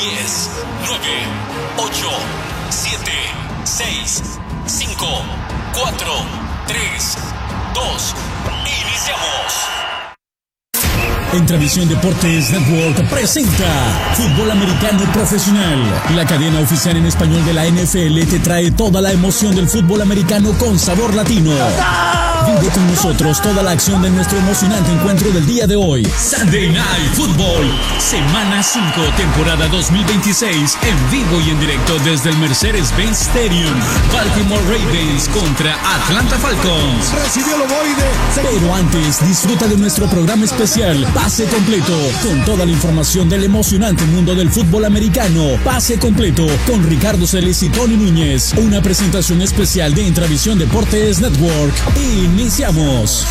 10, 9, 8, 7, 6, 5, 4, 3, 2, iniciamos. Entravisión Deportes Network presenta Fútbol Americano Profesional. La cadena oficial en español de la NFL te trae toda la emoción del fútbol americano con sabor latino. Vive con nosotros toda la acción de nuestro emocionante encuentro del día de hoy. Sunday Night Football, semana 5, temporada 2026, en vivo y en directo desde el Mercedes-Benz Stadium. Baltimore Ravens contra Atlanta Falcons. Recibió el ovoide. Pero antes, disfruta de nuestro programa especial Pase Completo, con toda la información del emocionante mundo del fútbol americano. Pase Completo, con Ricardo Celis y Tony Núñez. Una presentación especial de Entravisión Deportes Network. Iniciamos.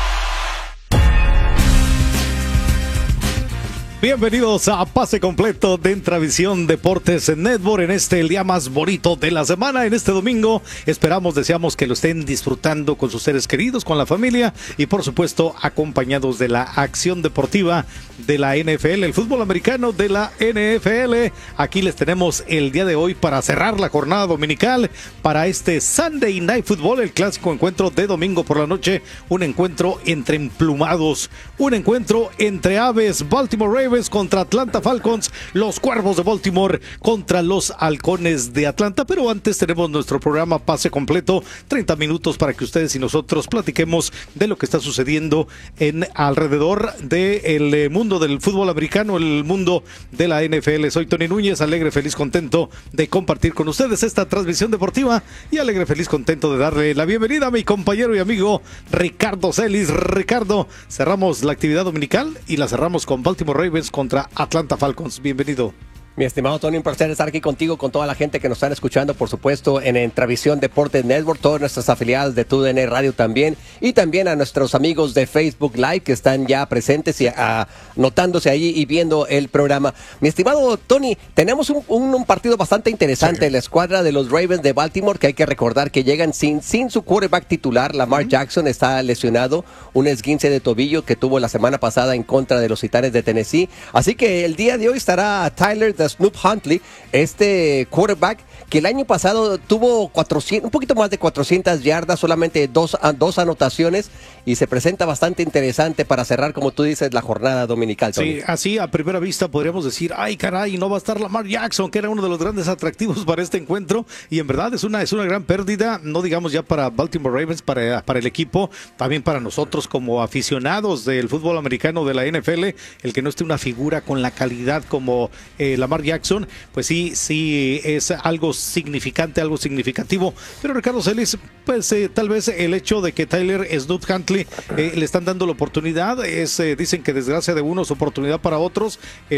Bienvenidos a Pase Completo de Entravisión Deportes Network en el día más bonito de la semana, en este domingo. Deseamos que lo estén disfrutando con sus seres queridos, con la familia y por supuesto acompañados de la acción deportiva de la NFL, el fútbol americano de la NFL. Aquí les tenemos el día de hoy para cerrar la jornada dominical para este Sunday Night Football, el clásico encuentro de domingo por la noche, un encuentro entre emplumados, un encuentro entre aves. Baltimore Ravens contra Atlanta Falcons, los Cuervos de Baltimore contra los Halcones de Atlanta. Pero antes tenemos nuestro programa Pase Completo, 30 minutos para que ustedes y nosotros platiquemos de lo que está sucediendo alrededor del mundo del fútbol americano, el mundo de la NFL. Soy Tony Núñez, alegre, feliz, contento de compartir con ustedes esta transmisión deportiva y alegre, feliz, contento de darle la bienvenida a mi compañero y amigo Ricardo Celis. Ricardo, cerramos la actividad dominical y la cerramos con Baltimore Ravens contra Atlanta Falcons. Bienvenido. Mi estimado Tony, un placer estar aquí contigo, con toda la gente que nos están escuchando, por supuesto, en Entravisión Deportes Network, todas nuestras afiliadas de TUDN Radio también, y también a nuestros amigos de Facebook Live que están ya presentes y anotándose ahí y viendo el programa. Mi estimado Tony, tenemos un partido bastante interesante. Sí. La escuadra de los Ravens de Baltimore, que hay que recordar que llegan sin su quarterback titular. Lamar Jackson está lesionado, un esguince de tobillo que tuvo la semana pasada en contra de los Titanes de Tennessee. Así que el día de hoy estará Tyler Snoop Huntley, este quarterback que el año pasado tuvo un poquito más de 400 yardas, solamente dos anotaciones, y se presenta bastante interesante para cerrar, como tú dices, la jornada dominical, Tony. Sí, así a primera vista podríamos decir, ay caray, no va a estar Lamar Jackson, que era uno de los grandes atractivos para este encuentro, y en verdad es una gran pérdida, no digamos ya para Baltimore Ravens, para el equipo, también para nosotros como aficionados del fútbol americano de la NFL, el que no esté una figura con la calidad como Lamar Jackson, pues sí es algo significante, algo significativo. Pero Ricardo Celis, pues tal vez el hecho de que Tyler Snoop Huntley le están dando la oportunidad, dicen que desgracia de unos, oportunidad para otros.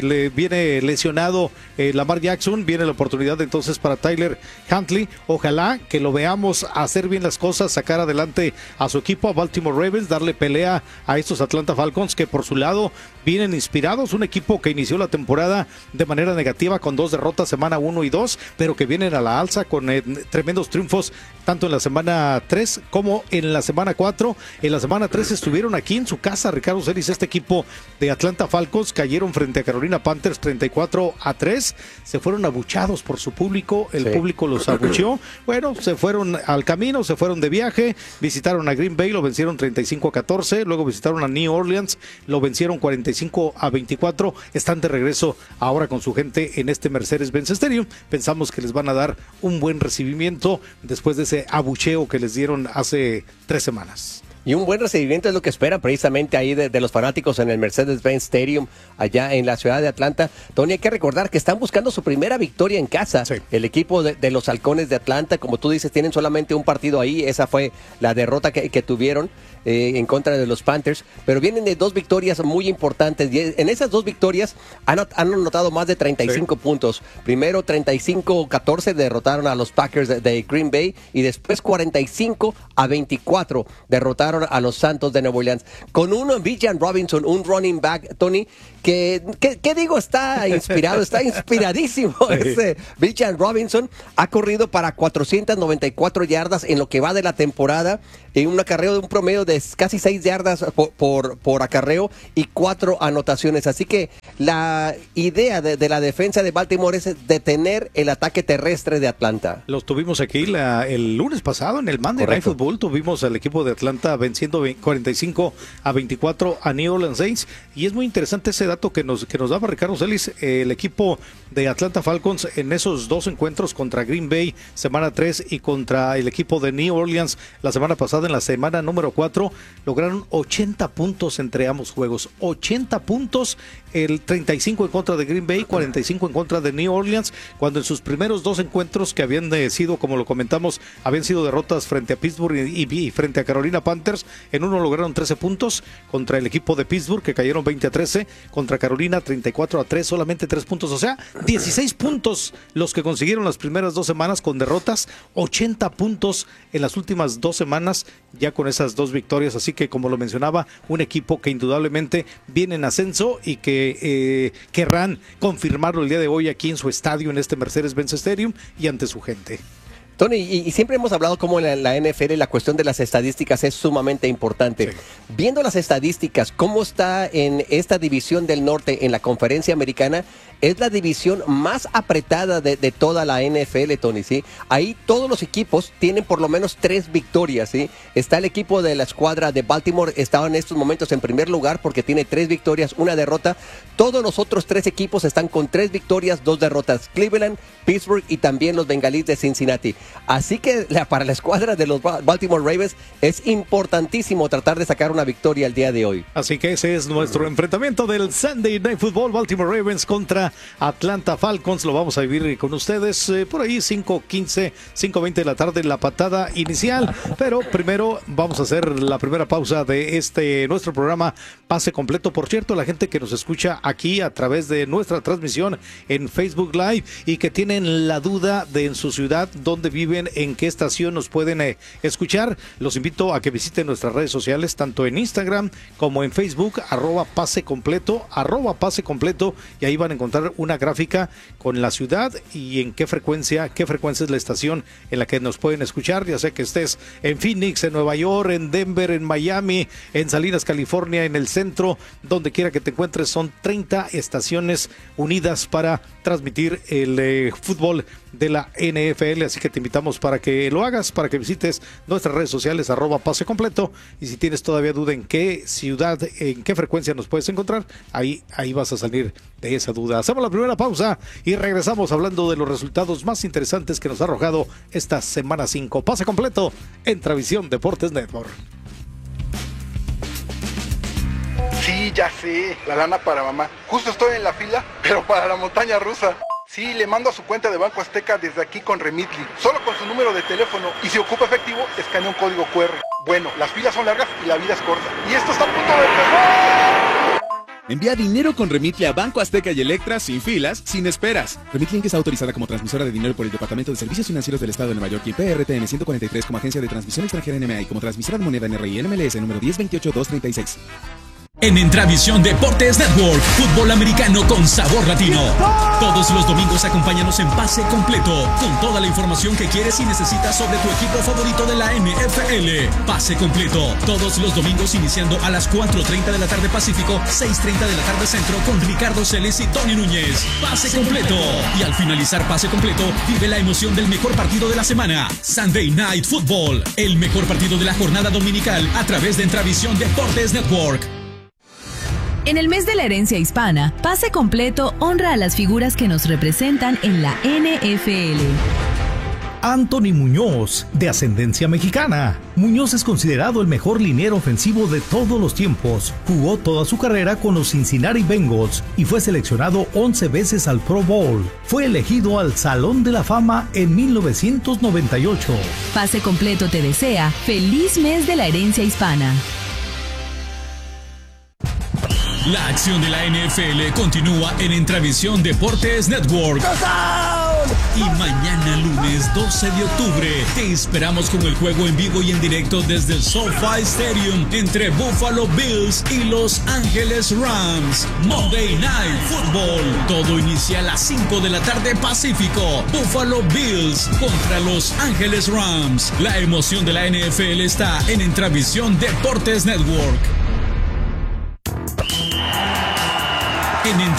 Viene lesionado Lamar Jackson, viene la oportunidad entonces para Tyler Huntley. Ojalá que lo veamos hacer bien las cosas, sacar adelante a su equipo, a Baltimore Ravens, darle pelea a estos Atlanta Falcons, que por su lado vienen inspirados, un equipo que inició la temporada de manera negativa con 2 derrotas, semana 1 y 2, pero que vienen a la alza con tremendos triunfos tanto en la semana 3 como en la semana 4. En la semana 3 estuvieron aquí en su casa, Ricardo Celis, este equipo de Atlanta Falcons, cayeron frente a Carolina Panthers 34-3, se fueron abuchados por su público, el público los abucheó, bueno, se fueron al camino, se fueron de viaje, visitaron a Green Bay, lo vencieron 35-14, luego visitaron a New Orleans, lo vencieron 45-24, están de regreso ahora con su gente en este Mercedes-Benz Stadium. Pensamos que les van a dar un buen recibimiento después de ese abucheo que les dieron hace 3 semanas. Y un buen recibimiento es lo que esperan precisamente ahí de los fanáticos en el Mercedes-Benz Stadium, allá en la ciudad de Atlanta. Tony, hay que recordar que están buscando su primera victoria en casa. Sí. El equipo de los Halcones de Atlanta, como tú dices, tienen solamente un partido ahí. Esa fue la derrota que tuvieron en contra de los Panthers. Pero vienen de 2 victorias muy importantes. Y en esas 2 victorias han anotado más de 35 puntos. Primero 35-14 derrotaron a los Packers de Green Bay. Y después 45-24 derrotaron a los Santos de Nueva Orleans. Con un Bijan Robinson, un running back, Tony, ¿Qué digo? Está inspirado, está inspiradísimo. Ese Bijan Robinson ha corrido para 494 yardas en lo que va de la temporada, en un acarreo de un promedio de casi 6 yardas por acarreo y 4 anotaciones. Así que la idea de la defensa de Baltimore es detener el ataque terrestre de Atlanta. Los tuvimos aquí el lunes pasado en el Monday Night Football. Tuvimos al equipo de Atlanta venciendo 45-24 a New Orleans Saints, y es muy interesante ese dato que nos daba Ricardo Celis. El equipo de Atlanta Falcons en esos dos encuentros contra Green Bay semana 3 y contra el equipo de New Orleans la semana pasada en la semana número 4 lograron 80 puntos entre ambos juegos. 80 puntos, el 35 en contra de Green Bay, 45 en contra de New Orleans, cuando en sus primeros dos encuentros, que habían sido, como lo comentamos, habían sido derrotas frente a Pittsburgh y frente a Carolina Panthers. En uno lograron 13 puntos contra el equipo de Pittsburgh, que cayeron 20-13, contra Carolina 34-3, solamente 3 puntos, o sea, 16 puntos los que consiguieron las primeras 2 semanas con derrotas, 80 puntos en las últimas 2 semanas ya con esas 2 victorias. Así que, como lo mencionaba, un equipo que indudablemente viene en ascenso y que querrán confirmarlo el día de hoy aquí en su estadio, en este Mercedes-Benz Stadium, y ante su gente. Tony, y siempre hemos hablado cómo en la NFL la cuestión de las estadísticas es sumamente importante. Sí. Viendo las estadísticas, cómo está en esta división del norte en la conferencia americana, es la división más apretada de toda la NFL, Tony, ¿sí? Ahí todos los equipos tienen por lo menos 3 victorias, ¿sí? Está el equipo de la escuadra de Baltimore, está en estos momentos en primer lugar porque tiene 3 victorias, 1 derrota. Todos los otros 3 equipos están con 3 victorias, 2 derrotas. Cleveland, Pittsburgh y también los Bengalíes de Cincinnati. Así que para la escuadra de los Baltimore Ravens es importantísimo tratar de sacar una victoria el día de hoy. Así que ese es nuestro enfrentamiento del Sunday Night Football, Baltimore Ravens contra Atlanta Falcons. Lo vamos a vivir con ustedes por ahí 5:15, 5:20 de la tarde, la patada inicial. Pero primero vamos a hacer la primera pausa de nuestro programa Pase Completo. Por cierto, la gente que nos escucha aquí a través de nuestra transmisión en Facebook Live y que tienen la duda de en su ciudad dónde viven, en qué estación nos pueden escuchar, los invito a que visiten nuestras redes sociales, tanto en Instagram como en Facebook, @Pase Completo, y ahí van a encontrar una gráfica con la ciudad y en qué frecuencia es la estación en la que nos pueden escuchar, ya sea que estés en Phoenix, en Nueva York, en Denver, en Miami, en Salinas, California, en el centro, donde quiera que te encuentres. Son 30 estaciones unidas para transmitir el fútbol de la NFL, así que te invitamos para que lo hagas, para que visites nuestras redes sociales, @Pase Completo, y si tienes todavía duda en qué ciudad, en qué frecuencia nos puedes encontrar, ahí vas a salir de esa duda. Hacemos la primera pausa y regresamos hablando de los resultados más interesantes que nos ha arrojado esta semana 5. Pase Completo en Travisión Deportes Network. Sí, ya sé, la lana para mamá. Justo estoy en la fila, pero para la montaña rusa. Sí, le mando a su cuenta de Banco Azteca desde aquí con Remitly, solo con su número de teléfono, y si ocupa efectivo, escanea un código QR. Bueno, las filas son largas y la vida es corta. Y esto está a punto de empezar. Envía dinero con Remitly a Banco Azteca y Electra sin filas, sin esperas. Remitly Inc. está autorizada como transmisora de dinero por el Departamento de Servicios Financieros del Estado de Nueva York y PRTN 143 como agencia de transmisión extranjera NMA y como transmisora de moneda NRI NMLS número 1028-236. En Entravisión Deportes Network, fútbol americano con sabor latino. Todos los domingos acompáñanos en Pase Completo, con toda la información que quieres y necesitas sobre tu equipo favorito de la NFL. Pase Completo, todos los domingos iniciando a las 4:30 de la tarde Pacífico, 6:30 de la tarde Centro, con Ricardo Celis y Tony Núñez. Pase Completo. Y al finalizar Pase Completo, vive la emoción del mejor partido de la semana, Sunday Night Football, el mejor partido de la jornada dominical a través de Entravisión Deportes Network. En el mes de la herencia hispana, Pase Completo honra a las figuras que nos representan en la NFL. Anthony Muñoz, de ascendencia mexicana. Muñoz es considerado el mejor liniero ofensivo de todos los tiempos. Jugó toda su carrera con los Cincinnati Bengals y fue seleccionado 11 veces al Pro Bowl. Fue elegido al Salón de la Fama en 1998. Pase Completo te desea feliz mes de la herencia hispana. La acción de la NFL continúa en Entravisión Deportes Network. Y mañana lunes 12 de octubre te esperamos con el juego en vivo y en directo desde el SoFi Stadium entre Buffalo Bills y Los Ángeles Rams. Monday Night Football. Todo inicia a las 5 de la tarde Pacífico. Buffalo Bills contra Los Ángeles Rams. La emoción de la NFL está en Intravisión Deportes Network.